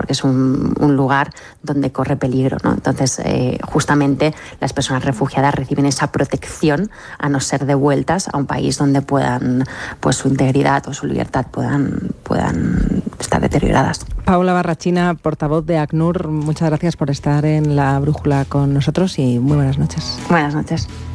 porque es un lugar donde corre peligro, ¿no? Entonces, justamente las personas refugiadas reciben esa protección a no ser devueltas a un país donde puedan, pues su integridad o su libertad puedan estar deterioradas. Paula Barrachina, portavoz de ACNUR, muchas gracias por estar en La Brújula con nosotros y muy buenas noches. Buenas noches.